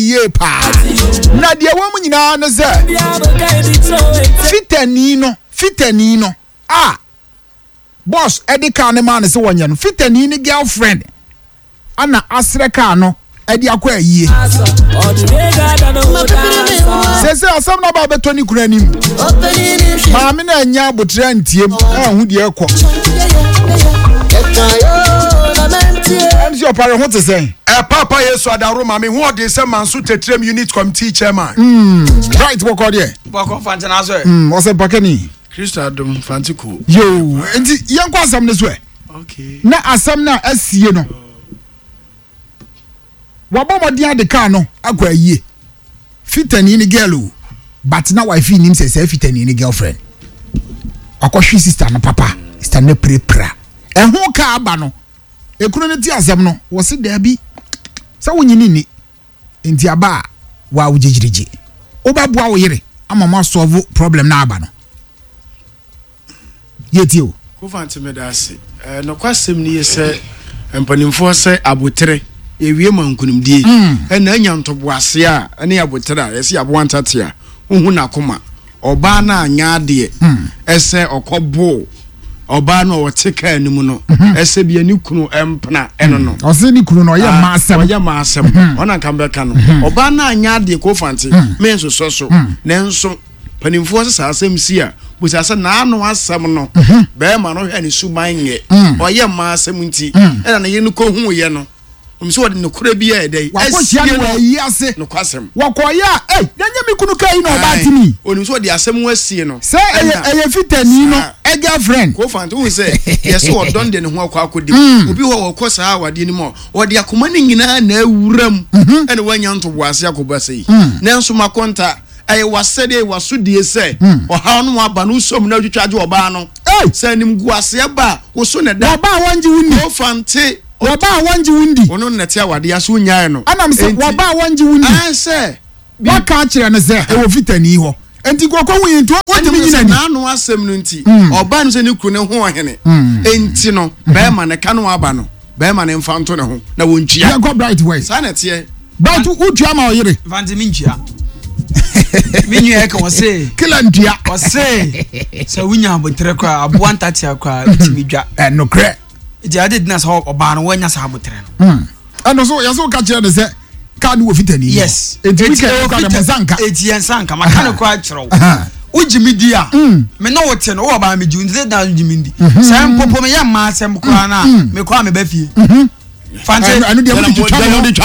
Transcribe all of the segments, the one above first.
ye pa na de wo mu nyina no se fitani no boss edi ka ne man se wonye no fitani ni girlfriend ana asre ka no edi akwa ayie se asam na ba beto ni kura nim ma me na anya abotre antiem hu de ekọ your parent what to say? Papa Yesu Adaro mami who dey say Mansu Tetrem unit committee chairman. Right, what call there? Boko Fantana so. What's a pakani? Christo Adam Fantico. Yo, enti yan kwa asam this way. Okay. Na asam na asie no. Waba mo dia de car no akwa yie. Fitani ni girl but na wife nim say fitani ni girlfriend. Akohwe sister na papa, sister na prepra. Ehun ka aba no. Ekunu ne ti asem no wo se da bi sa wonyini ni enti aba wa wujejirije obabua wo yire amama solve problem na aba no yeti o ko fanti me da se no kwasem ni yese empanimfo se abotre ewie mankunimdie na anya ntoboase a ene abotre a yese abo antate a hu na koma oba na anya ade ese okobo oba no wotika anim no ese bia ni kunu empna eno no ose ni kunu no ye maasem ona kambeka no oba na anya de ko fanti me nso so nenso panimfo se asem si a bo se ase na anu asem no be ma no hwe ni suman ye oye maasem nti ena na ye ni ko hu ye no omso wode no kura bia edai asia no yi ase no kwasem wakoya nanya me kunu kai no oba timi onimso wode asem wasie no se eye fitani no girlfriend ko fanti who say yes o don de ne ho akwa akodi obi ho wo saa wade ni mo wode akoma ni nyina na awuram ene wanya ntoboase akoba sei nanso makonta ay wasede wasudie se o ha no aba no som na twitwaje oba no se nim guase ba wo so ne da oba wanji wundi ko fanti oba wanji wundi ono nete awade aso nyae no anam se oba wanji wundi se waka kire ne se e wo fitani ho enti kokko hu nto wotimi nyina ni anu asem no nti oba no se ne kru ne ho ohene enti no be ma ne ka no aba no be ma ne mfanto ne ho na wontua ya go bright way sanete but utua ma oyire vanti minchia minyu e ka wose kila ntua wose se wunya abotre kwa abo antatia kwa bitimidwa no kre ije ade dina so oba no wanya sa abotre no ano so yaso ka kire ne se kan wo fitani yes enti we ka na mozanka eti sanka makano kwa chiro ujimidi a me no wote no wo ba me ju nze da ujimidi sam popo me ya ma sem kwa na me kwa me ba fie fanti anu dia mu twa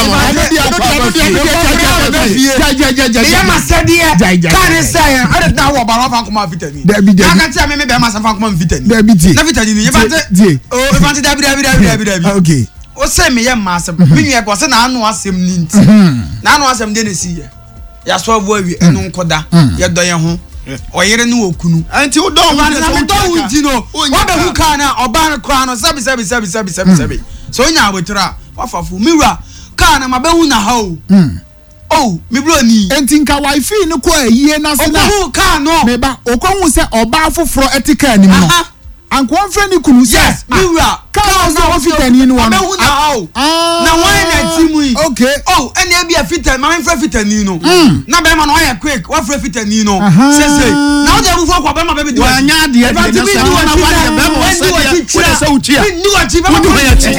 ya ma sadie kan say ade da wo ba no fa kuma fitani aka tia me be ma sa fa kuma fitani na fitani ni fanti o fanti da okay o say me ya ma asem me nwe ko say na anu asem ni nti na anu asem de na si ya so avo awi enu nkoda ye do ye ho oyere ni okunu anti o do wa na me to unti no wa be hu ka na oba na kra no sabi so nya abotra wa fafu miwa ka na mabehu na ha o mi bro ni enti nka wifi ni ko ayie na se na o ka no me ba o ko hu se oba afoforo etika ni no anko onfre ni kunu se yes miwa ka na fitani ni won mabehu na ha na why na timu yi okay ene e bia fitani ma mfra fitani no na be ma no ya quick wa fra fitani no say na o de bu fo kwa be ma be di wa nya de na so na wa de be mo say de se uchi a ni wa chi ba ma police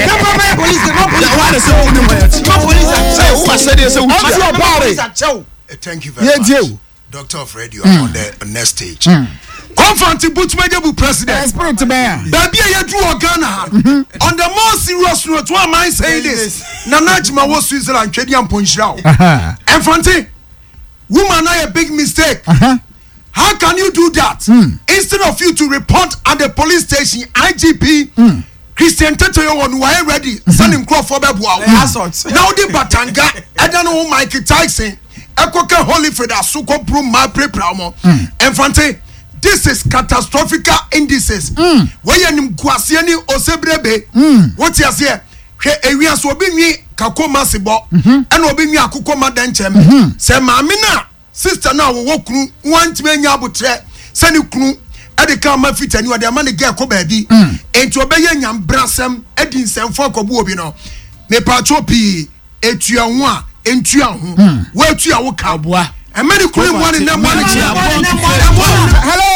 say o say de se uchi thank you very much Doctor of Radio on the next stage confront Butmejebu president spirit bear baby ya do Ghana on the more serious note why am I saying this na najma wo Switzerland twedi amponhira o enfront woman na a big mistake how can you do that instead of you to report at the police station IGP Christian Tetoyo won why ready sending crop for bebua now the batanga I don't know Mike Tyson ekoka Holyfield asuko pro ma prepare mo enfront this is catastrophic indices where you nim kwase ni osebrebe what you say hwe ewia so obi nwi kakoma sebo ena obi nwi akokoma danchem se maame na sister na wo kunu want me nya abotre se ni kunu e de ka ma fitani o de ma ne ge ko baabi enti obeye nyam brasem edi nsemfo akobu obi no me patropi etua ho a entua ho we atua wo ka aboa emedi kure mo ne na mo ne hello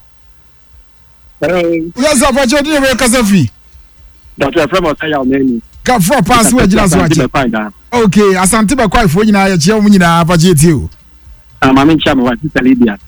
yes opportunity we kasafi Dr. Fremo say ya meni ka for pass we jira so achi okay asante be kwai fo nyina ya chia mu nyina apache tie o mama ncha me wa sister Lydia